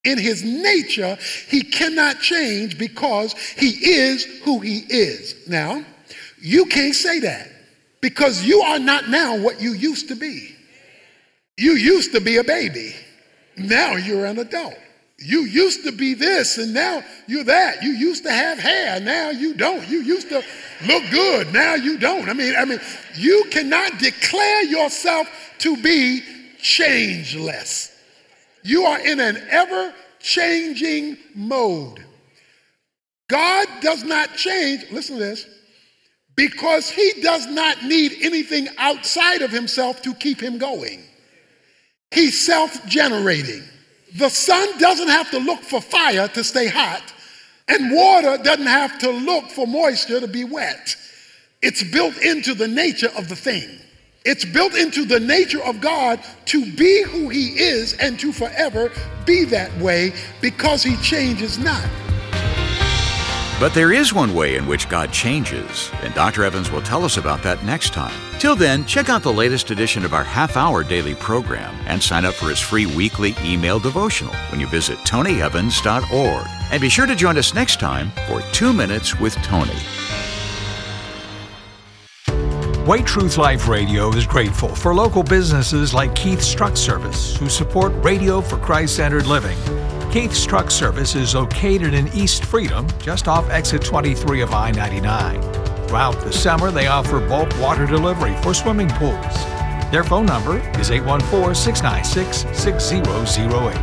In his nature, he cannot change because he is who he is. Now, you can't say that because you are not now what you used to be. You used to be a baby. Now you're an adult. You used to be this and now you're that. You used to have hair, now you don't. You used to look good, now you don't. I mean, you cannot declare yourself to be changeless. You are in an ever-changing mode. God does not change, listen to this, because he does not need anything outside of himself to keep him going. He's self-generating. The sun doesn't have to look for fire to stay hot, and water doesn't have to look for moisture to be wet. It's built into the nature of the thing. It's built into the nature of God to be who he is and to forever be that way because he changes not. But there is one way in which God changes, and Dr. Evans will tell us about that next time. Till then, check out the latest edition of our half-hour daily program and sign up for his free weekly email devotional when you visit tonyevans.org. And be sure to join us next time for 2 Minutes with Tony. Way Truth Life Radio is grateful for local businesses like Keith's Truck Service, who support Radio for Christ-Centered Living. Keith's Truck Service is located in East Freedom, just off exit 23 of I-99. Throughout the summer, they offer bulk water delivery for swimming pools. Their phone number is 814-696-6008.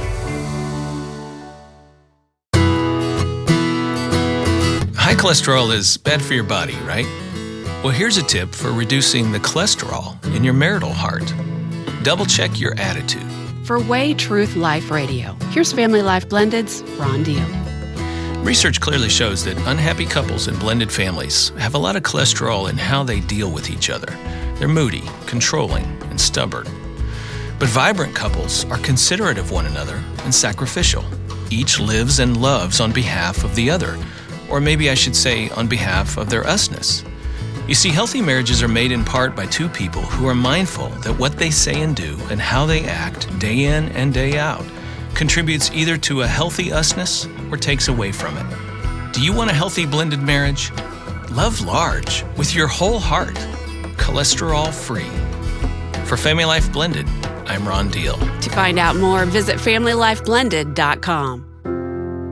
High cholesterol is bad for your body, right? Well, here's a tip for reducing the cholesterol in your marital heart. Double-check your attitude. For Way Truth Life Radio, here's Family Life Blended's Ron Deal. Research clearly shows that unhappy couples and blended families have a lot of cholesterol in how they deal with each other. They're moody, controlling, and stubborn. But vibrant couples are considerate of one another and sacrificial. Each lives and loves on behalf of the other, or maybe I should say on behalf of their usness. You see, healthy marriages are made in part by two people who are mindful that what they say and do and how they act day in and day out contributes either to a healthy usness or takes away from it. Do you want a healthy blended marriage? Love large with your whole heart, cholesterol-free. For Family Life Blended, I'm Ron Deal. To find out more, visit FamilyLifeBlended.com.